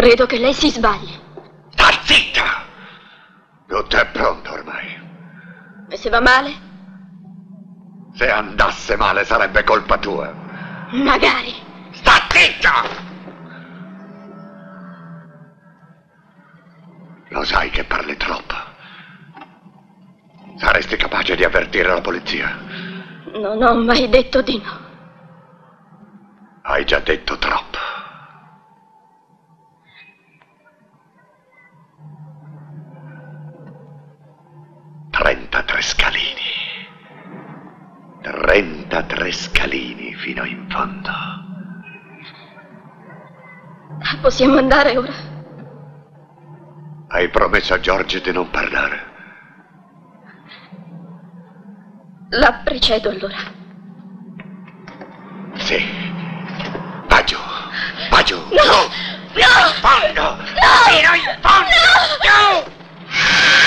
Credo che lei si sbagli. Sta zitta! Tutto è pronto ormai. E se va male? Se andasse male sarebbe colpa tua. Magari. Sta zitta! Lo sai che parli troppo. Saresti capace di avvertire la polizia? Non ho mai detto di no. Hai già detto troppo. Scalini. 33 scalini fino in fondo. Possiamo andare ora? Hai promesso a George di non parlare. La precedo allora. Sì. Va giù. Va giù. No! No! Fango!